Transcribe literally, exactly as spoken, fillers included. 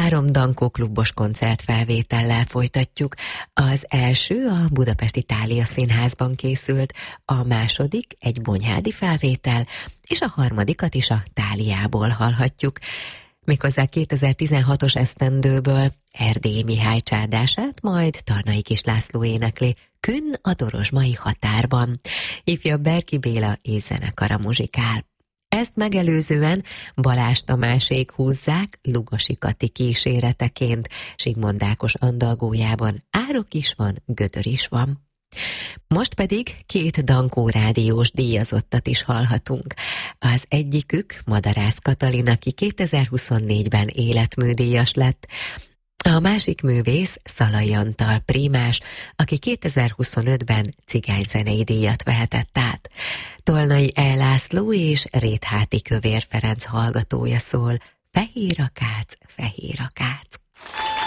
Három Dankó klubos koncertfelvétellel folytatjuk. Az első a Budapesti Thália Színházban készült, a második egy bonyhádi felvétel, és a harmadikat is a Tháliából hallhatjuk. Méghozzá kétezer-tizenhatos esztendőből Erdélyi Mihály csárdását, majd Tarnai Kis László énekli Künn a Dorozsmai határban. Ifjabb Berki Béla és zenekara muzsikál. Ezt megelőzően Balázs Tamásék húzzák Lugosi Kati kíséreteként, Zsigmond Ákos andalgójában árok is van, gödör is van. Most pedig két Dankó rádiós díjazottat is hallhatunk. Az egyikük Madarász Katalin, aki kétezer-huszonnégyben életműdíjas lett, a másik művész Szalai Antal prímás, aki kétezer-huszonötben cigányzenei díjat vehetett át. Tolnai E. László és Rétháti Kövér Ferenc hallgatója szól, fehér akác, fehér